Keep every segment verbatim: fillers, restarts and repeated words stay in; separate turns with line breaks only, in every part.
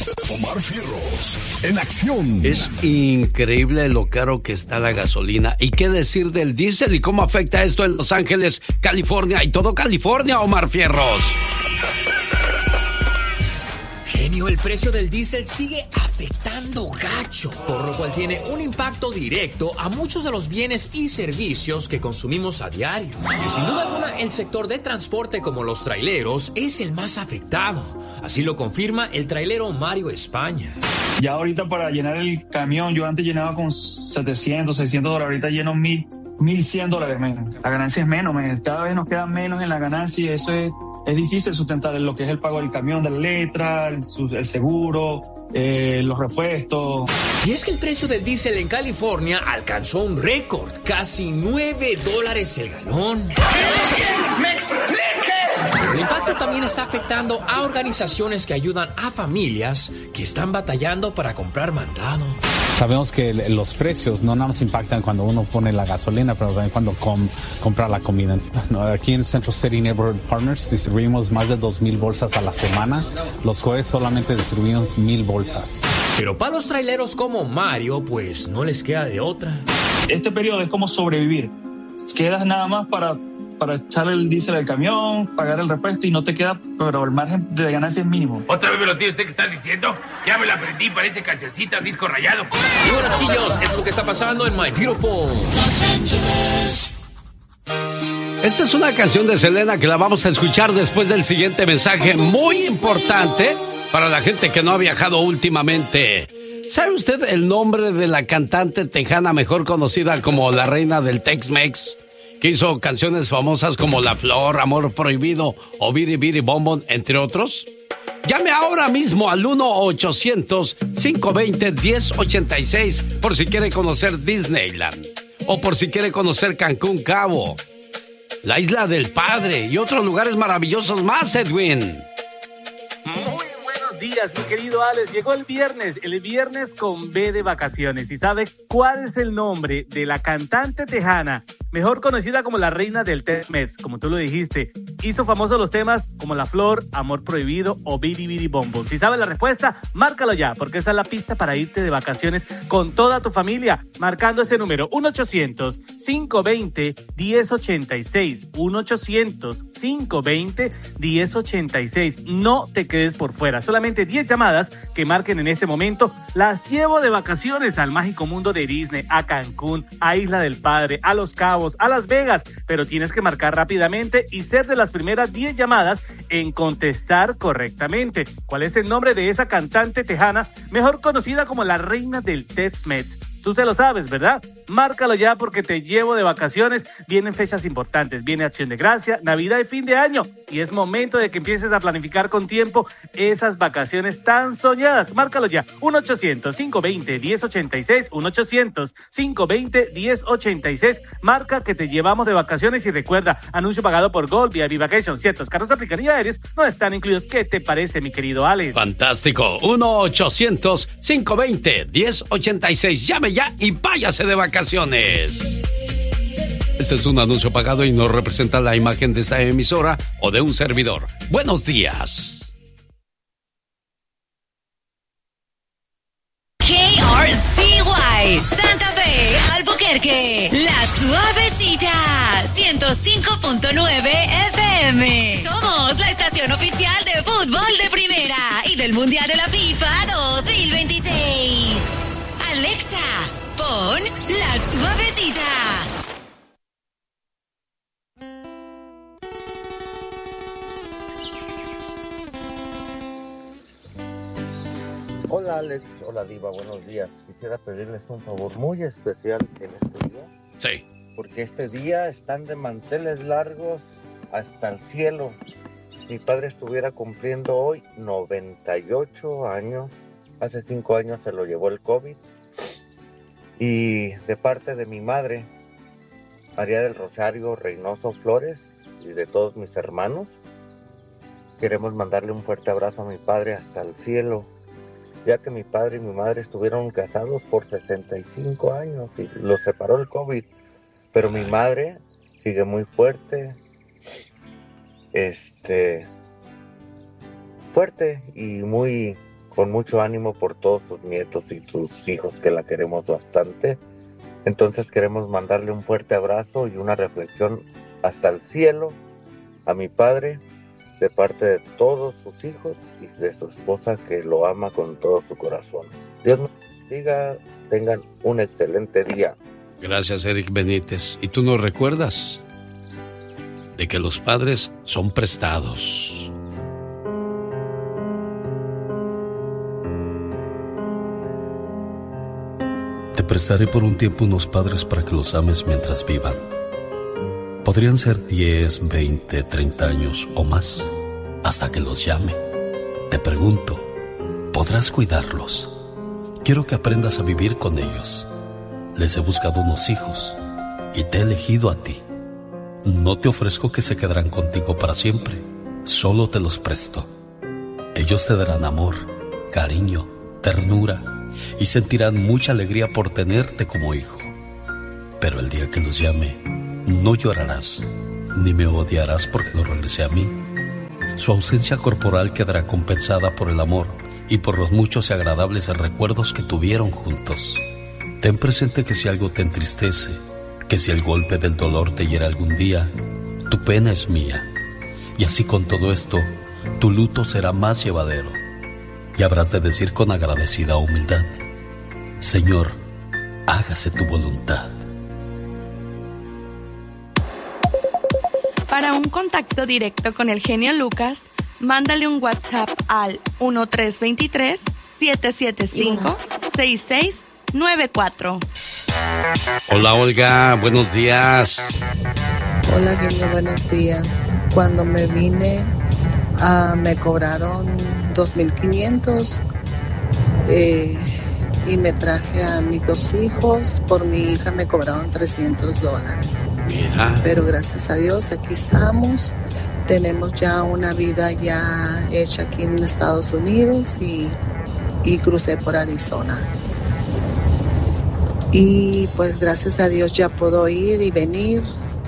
Omar Fierros, en acción.
Es increíble lo caro que está la gasolina. ¿Y qué decir del diésel y cómo afecta esto en Los Ángeles, California y todo California, Omar Fierros?
Genio, el precio del diésel sigue afectando gacho, por lo cual tiene un impacto directo a muchos de los bienes y servicios que consumimos a diario. Y sin duda alguna, el sector de transporte como los traileros es el más afectado. Así lo confirma el trailero Mario España.
Ya ahorita para llenar el camión, yo antes llenaba con setecientos, seiscientos dólares, ahorita lleno mil, mil cien dólares menos. La ganancia es menos, men. Cada vez nos queda menos en la ganancia y eso es, es difícil sustentar lo que es el pago del camión, de la letra, el, el seguro, eh, los repuestos.
Y es que el precio del diésel en California alcanzó un récord, casi nueve dólares el galón.
¡Me explique!
El impacto también está afectando a organizaciones que ayudan a familias que están batallando para comprar mandado.
Sabemos que los precios no nada más impactan cuando uno pone la gasolina, pero también cuando com, compra la comida. Aquí en Central City Neighborhood Partners distribuimos más de dos mil bolsas a la semana. Los jueves solamente distribuimos mil bolsas.
Pero para los traileros como Mario, pues no les queda de otra.
Este periodo es como sobrevivir. Quedas nada más para... para echarle el diésel al camión, pagar el repuesto y no te queda, pero el margen de ganancia es mínimo.
¿Otra vez me lo tiene usted que está diciendo? Ya me la aprendí, parece cancioncita, disco rayado.
Y bueno, chiquillos, es lo que está pasando en My Beautiful Los Angeles.
Esta es una canción de Selena que la vamos a escuchar después del siguiente mensaje muy importante para la gente que no ha viajado últimamente. ¿Sabe usted el nombre de la cantante tejana mejor conocida como la reina del Tex-Mex? Que hizo canciones famosas como La Flor, Amor Prohibido o Biri Biri Bombón, entre otros. Llame ahora mismo al uno ochocientos, cinco veinte, diez ochenta y seis por si quiere conocer Disneyland o por si quiere conocer Cancún Cabo, la Isla del Padre y otros lugares maravillosos más, Edwin.
Muy buenos días, mi querido Alex. Llegó el viernes, el viernes con B de vacaciones. ¿Y sabe cuál es el nombre de la cantante tejana mejor conocida como la reina del Tex-Mex? Como tú lo dijiste, hizo famosos los temas como La Flor, Amor Prohibido o Biri Biri Bombón. Si sabes la respuesta, márcalo ya, porque esa es la pista para irte de vacaciones con toda tu familia, marcando ese número uno ochocientos, cinco veinte, diez ochenta y seis, uno ochocientos, cinco veinte, diez ochenta y seis. No te quedes por fuera, solamente diez llamadas que marquen en este momento. Las llevo de vacaciones al mágico mundo de Disney, a Cancún, a Isla del Padre, a Los Cabos, a Las Vegas, pero tienes que marcar rápidamente y ser de las primeras diez llamadas en contestar correctamente. ¿Cuál es el nombre de esa cantante tejana mejor conocida como la reina del Tex-Mex? Tú te lo sabes, ¿verdad? Márcalo ya porque te llevo de vacaciones. Vienen fechas importantes, viene Acción de Gracia, Navidad y fin de año. Y es momento de que empieces a planificar con tiempo esas vacaciones tan soñadas. Márcalo ya, uno ochocientos, cinco veinte, diez ochenta y seis, uno ochocientos, cinco veinte, diez ochenta y seis. Marca que te llevamos de vacaciones y recuerda, anuncio pagado por Gold vía Vacation. Ciertos carros, aplican y aéreos no están incluidos. ¿Qué te parece, mi querido Alex?
Fantástico. uno ochocientos, cinco veinte, diez ochenta y seis. Llame ya y váyase de vacaciones. Este es un anuncio pagado y no representa la imagen de esta emisora o de un servidor. Buenos días.
K R C Y, Santa Fe, Albuquerque, La Suavecita, ciento cinco punto nueve F M. Somos la estación oficial de fútbol de primera y del Mundial de la FIFA dos mil veintiséis. Alexa, pon La Suavecita.
Hola Alex, hola Diva, buenos días. Quisiera pedirles un favor muy especial en este día.
Sí.
Porque este día están de manteles largos hasta el cielo. Mi padre estuviera cumpliendo hoy noventa y ocho años. Hace cinco años se lo llevó el COVID. Y de parte de mi madre, María del Rosario Reynoso Flores, y de todos mis hermanos, queremos mandarle un fuerte abrazo a mi padre hasta el cielo, ya que mi padre y mi madre estuvieron casados por sesenta y cinco años y los separó el COVID, pero mi madre sigue muy fuerte, este, fuerte y muy con mucho ánimo por todos sus nietos y sus hijos que la queremos bastante. Entonces queremos mandarle un fuerte abrazo y una reflexión hasta el cielo a mi padre, de parte de todos sus hijos y de su esposa que lo ama con todo su corazón. Dios nos bendiga, tengan un excelente día.
Gracias, Eric Benítez. ¿Y tú nos recuerdas de que los padres son prestados?
Te prestaré por un tiempo unos padres para que los ames mientras vivan. Podrían ser diez, veinte, treinta años o más, hasta que los llame. Te pregunto, ¿podrás cuidarlos? Quiero que aprendas a vivir con ellos. Les he buscado unos hijos y te he elegido a ti. No te ofrezco que se quedarán contigo para siempre, solo te los presto. Ellos te darán amor, cariño, ternura y sentirán mucha alegría por tenerte como hijo. Pero el día que los llame, no llorarás, ni me odiarás porque lo regresé a mí. Su ausencia corporal quedará compensada por el amor y por los muchos y agradables recuerdos que tuvieron juntos. Ten presente que si algo te entristece, que si el golpe del dolor te hiera algún día, tu pena es mía. Y así con todo esto, tu luto será más llevadero. Y habrás de decir con agradecida humildad: Señor, hágase tu voluntad.
Para un contacto directo con el genio Lucas, mándale un WhatsApp al uno tres dos tres, siete siete cinco, seis seis nueve cuatro.
Hola, Olga, buenos días.
Hola, genio, buenos días. Cuando me vine, uh, me cobraron dos mil quinientos eh, y me traje a mis dos hijos. Por mi hija me cobraron trescientos dólares.
Mira.
Pero gracias a Dios aquí estamos. Tenemos ya una vida ya hecha aquí en Estados Unidos y, y crucé por Arizona. Y pues gracias a Dios ya puedo ir y venir.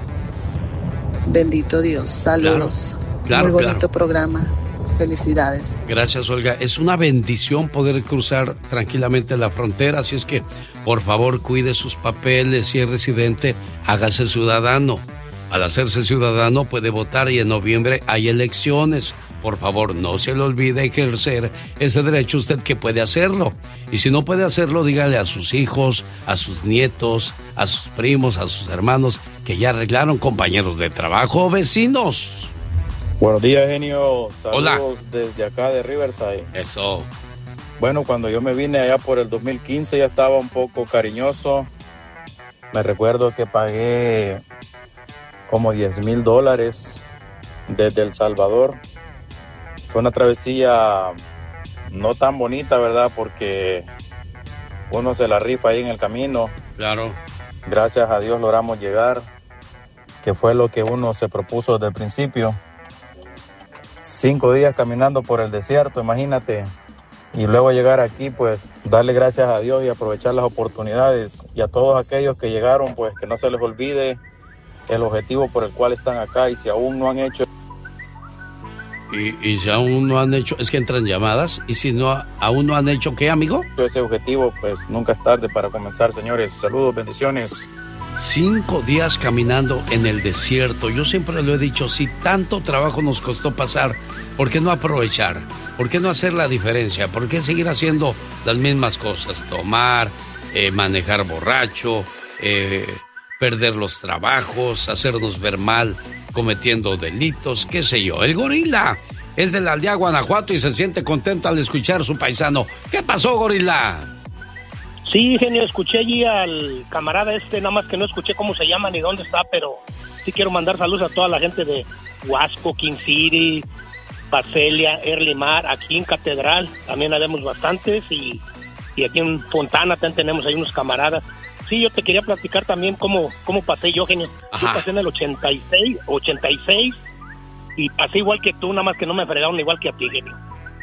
Bendito Dios. Saludos.
Claro, claro,
muy bonito
claro.
programa. Felicidades.
Gracias, Olga. Es una bendición poder cruzar tranquilamente la frontera, así es que por favor cuide sus papeles. Si es residente, hágase ciudadano. Al hacerse ciudadano puede votar y en noviembre hay elecciones. Por favor, no se le olvide ejercer ese derecho usted que puede hacerlo. Y si no puede hacerlo, dígale a sus hijos, a sus nietos, a sus primos, a sus hermanos que ya arreglaron, compañeros de trabajo o vecinos.
Buenos días, genio. Saludos.
Hola.
Desde acá de Riverside.
Eso.
Bueno, cuando yo me vine allá por el dos mil quince ya estaba un poco cariñoso. Me recuerdo que pagué como diez mil dólares desde El Salvador. Fue una travesía no tan bonita, ¿verdad? Porque uno se la rifa ahí en el camino.
Claro.
Gracias a Dios logramos llegar, que fue lo que uno se propuso desde el principio. Cinco días caminando por el desierto, imagínate. Y luego llegar aquí, pues, darle gracias a Dios y aprovechar las oportunidades. Y a todos aquellos que llegaron, pues, que no se les olvide el objetivo por el cual están acá. Y si aún no han hecho...
Y, y si aún no han hecho, es que entran llamadas, y si no aún no han hecho, ¿qué, amigo?
ese objetivo, pues nunca es tarde para comenzar, señores. Saludos, bendiciones.
Cinco días caminando en el desierto. Yo siempre lo he dicho, si tanto trabajo nos costó pasar, ¿por qué no aprovechar? ¿Por qué no hacer la diferencia? ¿Por qué seguir haciendo las mismas cosas? Tomar, eh, manejar borracho, eh, perder los trabajos, hacernos ver mal cometiendo delitos, qué sé yo. El gorila es de la aldea Guanajuato y se siente contento al escuchar a su paisano. ¿Qué pasó, gorila?
Sí, genio, escuché allí al camarada este, nada más que no escuché cómo se llama ni dónde está, pero sí quiero mandar saludos a toda la gente de Huasco, King City, Pacelia, Erlimar, aquí en Catedral también habemos bastantes y, y aquí en Fontana también tenemos ahí unos camaradas. Sí, yo te quería platicar también cómo, cómo pasé yo, genio. Yo pasé en el ochenta y seis, ochenta y seis y pasé igual que tú, nada más que no me fregaron igual que a ti, genio.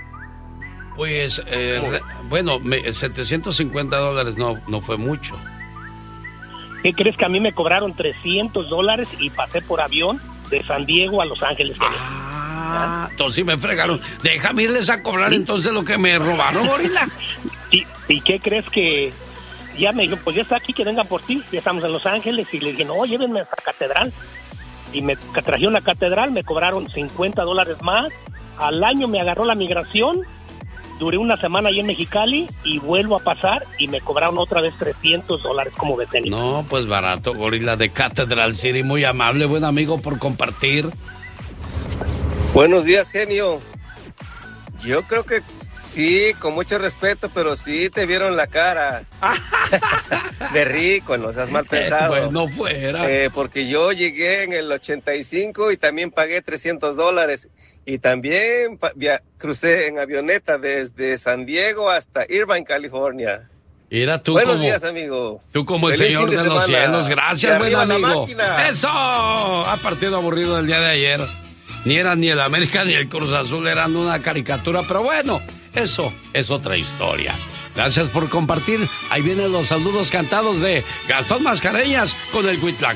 Pues, eh, re, bueno, me, setecientos cincuenta dólares no, no fue mucho.
¿Qué crees? Que a mí me cobraron trescientos dólares y pasé por avión de San Diego a Los Ángeles, genio.
Ah, Ah, ¿Ah? Entonces sí me fregaron. Déjame irles a cobrar ¿Sí? entonces lo que me robaron, gorila.
¿Y, ¿Y qué crees que...? Ya me dijo, pues ya está aquí, que vengan por ti. Ya estamos en Los Ángeles. Y le dije, no, llévenme a esa catedral. Y me trajeron la catedral, me cobraron cincuenta dólares más. Al año me agarró la migración. Duré una semana ahí en Mexicali y vuelvo a pasar y me cobraron otra vez trescientos dólares como vecino.
No, pues barato, gorila de Cathedral City. Muy amable, buen amigo, por compartir.
Buenos días, genio. Yo creo que sí, con mucho respeto, pero sí te vieron la cara de rico, no seas mal pensado.
Pues no fuera.
Eh, porque yo llegué en el ochenta y cinco y también pagué trescientos dólares. Y también pa- via- crucé en avioneta desde San Diego hasta Irvine, California.
Mira tú
Buenos
como,
días, amigo.
Tú como el
Feliz
señor
fin
de,
de
los
semana.
cielos. Gracias,
Y
buen
arriba la
amigo.
máquina.
¡Eso! Ha partido aburrido del día de ayer. Ni era ni el América ni el Cruz Azul, eran una caricatura. Pero bueno, eso es otra historia. Gracias por compartir. Ahí vienen los saludos cantados de Gastón Mascareñas con el Cuitlac.